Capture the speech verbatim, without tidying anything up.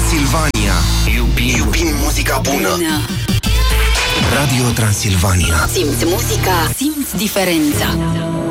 Transilvania. Iubim, iubim muzica bună. bună. Radio Transilvania. Simți muzica, simți diferența.